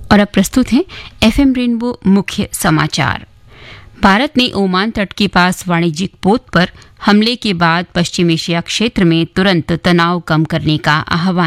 और अब प्रस्तुत हैं एफएम रेनबो मुख्य समाचार। भारत ने ओमान तट के पास वाणिज्यिक पोत पर हमले के बाद पश्चिम एशिया क्षेत्र में तुरंत तनाव कम करने का आह्वान